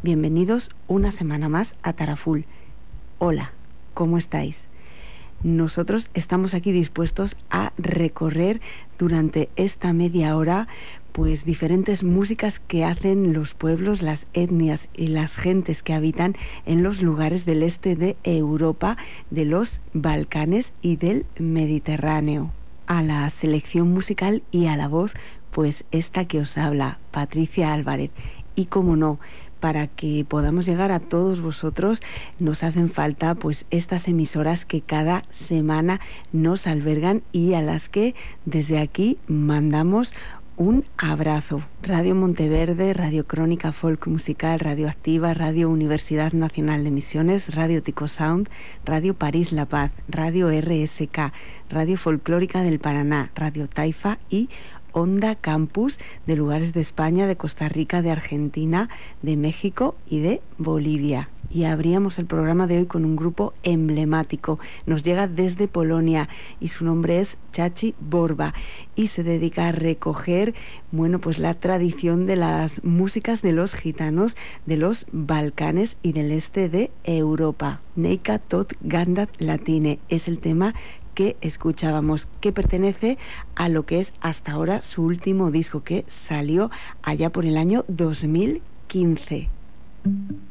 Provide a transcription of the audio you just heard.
Bienvenidos una semana más a Taraful. Hola, ¿cómo estáis? Nosotros estamos aquí dispuestos a recorrer durante esta media hora pues diferentes músicas que hacen los pueblos, las etnias y las gentes que habitan en los lugares del este de Europa, de los Balcanes y del Mediterráneo. A la selección musical y a la voz, pues esta que os habla, Patricia Álvarez. Y como no, para que podamos llegar a todos vosotros, nos hacen falta pues estas emisoras que cada semana nos albergan y a las que desde aquí mandamos un abrazo. Radio Monteverde, Radio Crónica Folk Musical, Radio Activa, Radio Universidad Nacional de Misiones, Radio Tico Sound, Radio París La Paz, Radio RSK, Radio Folclórica del Paraná, Radio Taifa y Onda Campus de lugares de España, de Costa Rica, de Argentina, de México y de Bolivia. Y abríamos el programa de hoy con un grupo emblemático. Nos llega desde Polonia y su nombre es Chachi Borba y se dedica a recoger, bueno, pues la tradición de las músicas de los gitanos de los Balcanes y del este de Europa. Neika tot gandat latine es el tema que escuchábamos, que pertenece a lo que es hasta ahora su último disco, que salió allá por el año 2015.